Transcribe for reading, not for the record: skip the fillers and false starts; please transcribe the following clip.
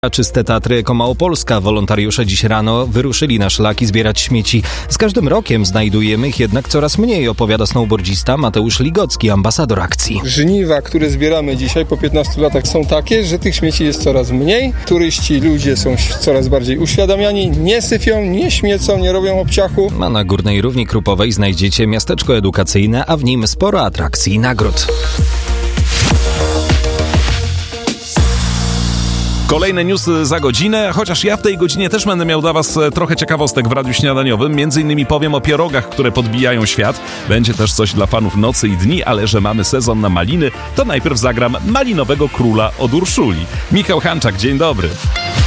Czyste Tatry Eko-Małopolska. Wolontariusze dziś rano wyruszyli na szlaki zbierać śmieci. Z każdym rokiem znajdujemy ich jednak coraz mniej, opowiada snowboardzista Mateusz Ligocki, ambasador akcji. Żniwa, które zbieramy dzisiaj po 15 latach są takie, że tych śmieci jest coraz mniej. Turyści, ludzie są coraz bardziej uświadamiani, nie syfią, nie śmiecą, nie robią obciachu. A na Górnej Równi Krupowej znajdziecie miasteczko edukacyjne, a w nim sporo atrakcji i nagród. Kolejne newsy za godzinę, chociaż ja w tej godzinie też będę miał dla Was trochę ciekawostek w Radiu Śniadaniowym. Między innymi powiem o pierogach, które podbijają świat. Będzie też coś dla fanów nocy i dni, ale że mamy sezon na maliny, to najpierw zagram Malinowego Króla od Urszuli. Michał Hanczak, dzień dobry.